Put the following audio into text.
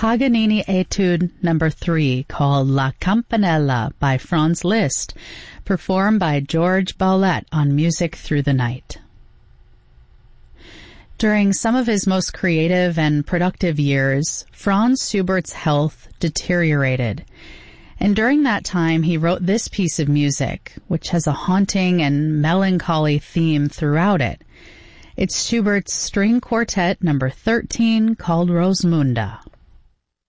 Paganini Etude No. 3 called La Campanella by Franz Liszt, performed by George Boulez on Music Through the Night. During some of his most creative and productive years, Franz Schubert's health deteriorated, and during that time he wrote this piece of music, which has a haunting and melancholy theme throughout it. It's Schubert's String Quartet No. 13 called Rosmunda.